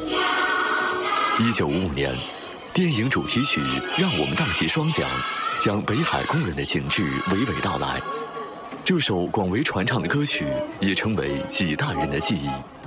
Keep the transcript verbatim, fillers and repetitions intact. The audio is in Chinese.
一九五五年，电影主题曲《让我们荡起双桨》将北海工人的情志娓娓道来。这首广为传唱的歌曲也成为几代人的记忆。